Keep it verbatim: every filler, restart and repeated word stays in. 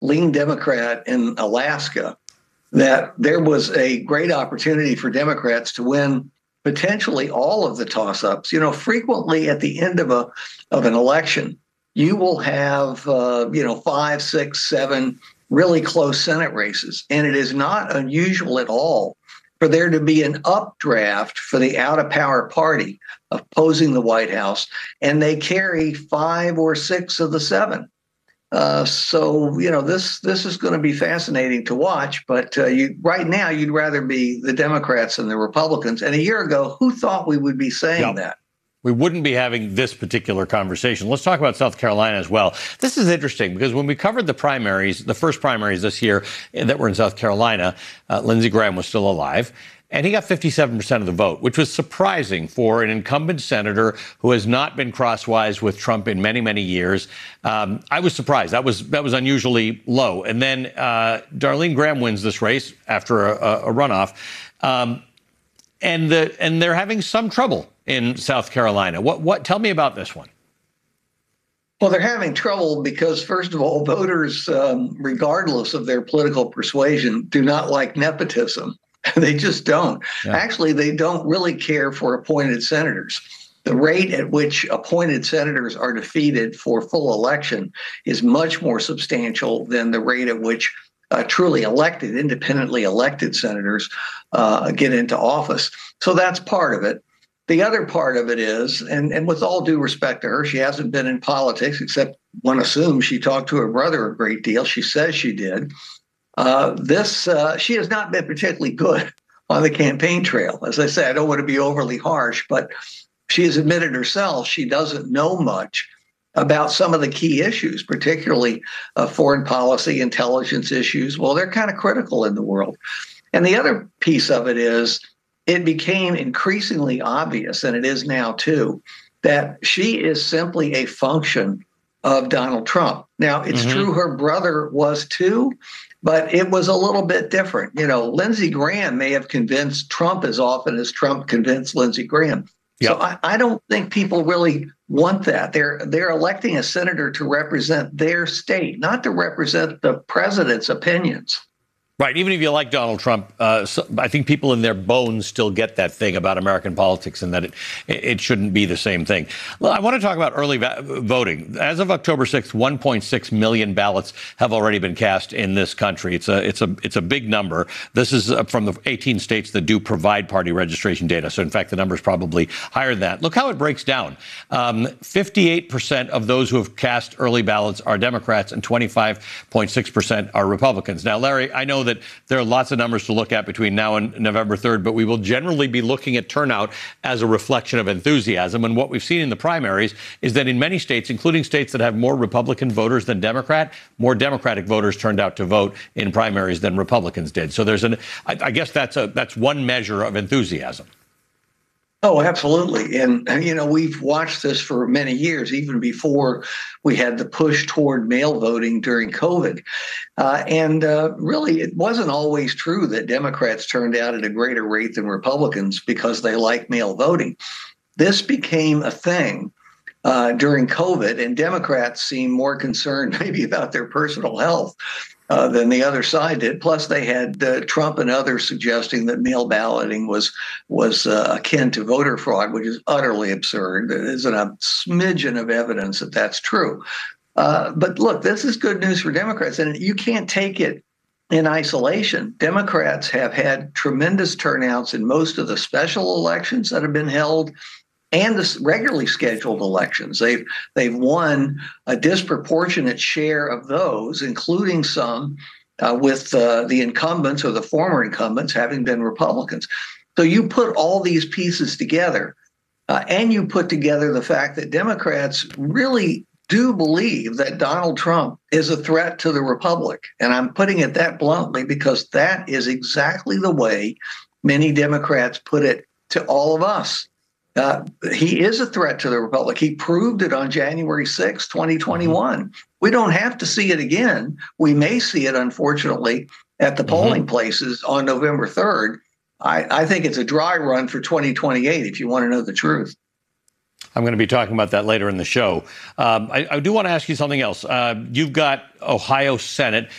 lean Democrat in Alaska, that there was a great opportunity for Democrats to win potentially all of the toss-ups. You know, frequently at the end of a of an election, you will have uh, you know five, six, seven really close Senate races, and it is not unusual at all for there to be an updraft for the out-of-power party opposing the White House, and they carry five or six of the seven. Uh, so, you know, this this is going to be fascinating to watch. But uh, you, right now, you'd rather be the Democrats than the Republicans. And a year ago, who thought we would be saying yep. that? We wouldn't be having this particular conversation. Let's talk about South Carolina as well. This is interesting because when we covered the primaries, the first primaries this year that were in South Carolina, uh, Lindsey Graham was still alive. And he got fifty-seven percent of the vote, which was surprising for an incumbent senator who has not been crosswise with Trump in many, many years. Um, I was surprised. That was that was unusually low. And then uh, Darlene Graham wins this race after a, a runoff. Um, and the and they're having some trouble in South Carolina. What what? Tell me about this one. Well, they're having trouble because, first of all, voters, um, regardless of their political persuasion, do not like nepotism. They just don't. Yeah. Actually, they don't really care for appointed senators. The rate at which appointed senators are defeated for full election is much more substantial than the rate at which uh, truly elected, independently elected senators uh, get into office. So that's part of it. The other part of it is, and, and with all due respect to her, she hasn't been in politics, except one assumes she talked to her brother a great deal. She says she did. Uh, this uh, she has not been particularly good on the campaign trail. As I say, I don't want to be overly harsh, but she has admitted herself she doesn't know much about some of the key issues, particularly uh, foreign policy, intelligence issues. Well, they're kind of critical in the world. And the other piece of it is it became increasingly obvious, and it is now too, that she is simply a function of Donald Trump. Now, it's mm-hmm. true her brother was too, but it was a little bit different. You know, Lindsey Graham may have convinced Trump as often as Trump convinced Lindsey Graham. Yep. So I, I don't think people really want that. They're they're electing a senator to represent their state, not to represent the president's opinions. Right. Even if you like Donald Trump, uh, so I think people in their bones still get that thing about American politics and that it it shouldn't be the same thing. Well, I want to talk about early va- voting. As of October sixth, one point six million ballots have already been cast in this country. It's a it's a it's a big number. This is from the eighteen states that do provide party registration data. So, in fact, the number is probably higher than that. Look how it breaks down. Um, fifty-eight percent of those who have cast early ballots are Democrats and twenty-five point six percent are Republicans. Now, Larry, I know that that there are lots of numbers to look at between now and November third, but we will generally be looking at turnout as a reflection of enthusiasm. And what we've seen in the primaries is that in many states, including states that have more Republican voters than Democrat, more Democratic voters turned out to vote in primaries than Republicans did. So there's an, I, I guess that's a that's one measure of enthusiasm. Oh, absolutely. And, you know, we've watched this for many years, even before we had the push toward mail voting during COVID. Uh, and uh, really, it wasn't always true that Democrats turned out at a greater rate than Republicans because they like mail voting. This became a thing uh, during COVID, and Democrats seemed more concerned maybe about their personal health Uh, than the other side did. Plus, they had uh, Trump and others suggesting that mail balloting was was uh, akin to voter fraud, which is utterly absurd. There isn't a smidgen of evidence that that's true. Uh, but look, this is good news for Democrats, and you can't take it in isolation. Democrats have had tremendous turnouts in most of the special elections that have been held and the regularly scheduled elections. They've they've won a disproportionate share of those, including some uh, with uh, the incumbents or the former incumbents having been Republicans. So you put all these pieces together, uh, and you put together the fact that Democrats really do believe that Donald Trump is a threat to the Republic. And I'm putting it that bluntly because that is exactly the way many Democrats put it to all of us. Uh, he is a threat to the Republic. He proved it on January sixth, twenty twenty-one. Mm-hmm. We don't have to see it again. We may see it, unfortunately, at the polling mm-hmm. places on November third. I, I think it's a dry run for twenty twenty-eight, if you want to know the truth. I'm going to be talking about that later in the show. Um, I, I do want to ask you something else. Uh, you've got Ohio Senate.